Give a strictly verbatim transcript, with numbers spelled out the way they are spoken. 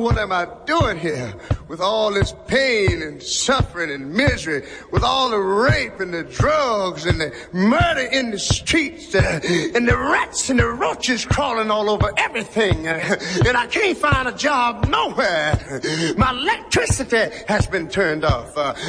what am I doing here with all this pain and suffering and misery, with all the rape and the drugs and the murder in the streets, uh, and the rats and the roaches crawling all over everything, uh, and I can't find a job nowhere. My electricity has been turned off. Uh,